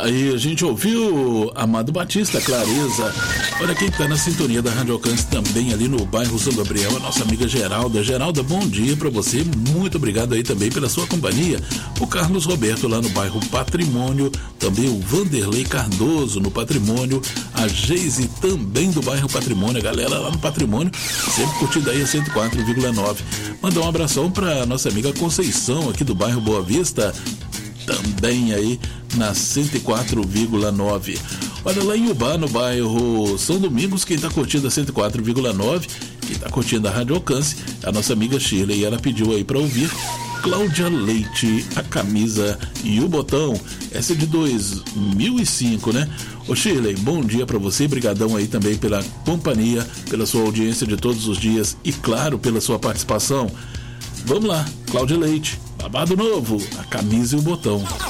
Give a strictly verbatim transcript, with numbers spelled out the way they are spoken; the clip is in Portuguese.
Aí a gente ouviu Amado Batista, Clareza. Olha quem está na sintonia da Rádio Alcance também ali no bairro São Gabriel, a nossa amiga Geralda. Geralda, bom dia para você, muito obrigado aí também pela sua companhia. O Carlos Roberto lá no bairro Patrimônio, também o Vanderlei Cardoso no Patrimônio, a Geise também do bairro Patrimônio, a galera lá no Patrimônio, sempre curtindo aí a cento e quatro vírgula nove. Mandar um abração para nossa amiga Conceição aqui do bairro Boa Vista, também aí na cento e quatro vírgula nove. Olha lá em Ubá, no bairro São Domingos, quem está curtindo a cento e quatro vírgula nove, quem está curtindo a Rádio Alcance, a nossa amiga Shirley, e ela pediu aí para ouvir Cláudia Leite, A Camisa e o Botão. Essa é de dois mil e cinco, né? Ô Shirley, bom dia para você, brigadão aí também pela companhia, pela sua audiência de todos os dias e claro, pela sua participação. Vamos lá, Cláudia Leite, Babado Novo, A Camisa e o Botão.